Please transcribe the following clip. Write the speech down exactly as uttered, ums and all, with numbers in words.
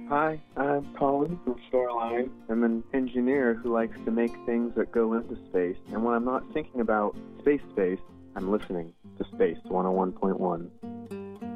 Hi, I'm Colin from Shoreline. I'm an engineer who likes to make things that go into space. And when I'm not thinking about space space, I'm listening to Space one oh one point one.